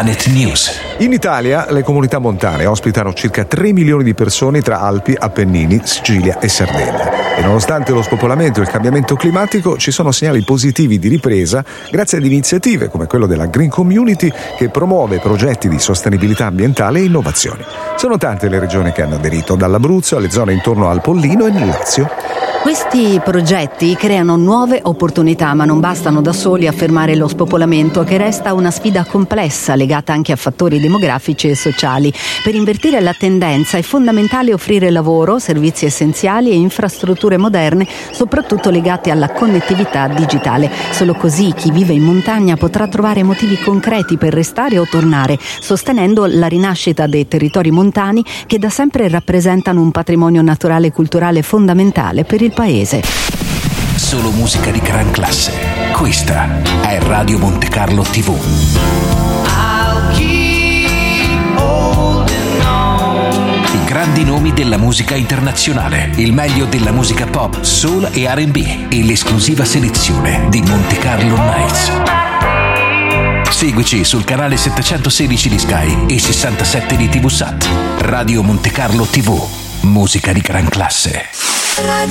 Planet News. In Italia le comunità montane ospitano circa 3 milioni di persone tra Alpi, Appennini, Sicilia e Sardegna. E nonostante lo spopolamento e il cambiamento climatico, ci sono segnali positivi di ripresa grazie ad iniziative come quello della Green Community, che promuove progetti di sostenibilità ambientale e innovazioni. Sono tante le regioni che hanno aderito, dall'Abruzzo alle zone intorno al Pollino e nel Lazio. Questi progetti creano nuove opportunità, ma non bastano da soli a fermare lo spopolamento, che resta una sfida complessa legata anche a fattori demografici e sociali. Per invertire la tendenza è fondamentale offrire lavoro, servizi essenziali e infrastrutture moderne, soprattutto legate alla connettività digitale. Solo così chi vive in montagna potrà trovare motivi concreti per restare o tornare, sostenendo la rinascita dei territori montani che da sempre rappresentano un patrimonio naturale e culturale fondamentale per il paese. Solo musica di gran classe. Questa è Radio Monte Carlo TV. I grandi nomi della musica internazionale, il meglio della musica pop, soul e R&B e l'esclusiva selezione di Monte Carlo Nights. Seguici sul canale 716 di Sky e 67 di TV Sat. Radio Monte Carlo TV. Musica di gran classe.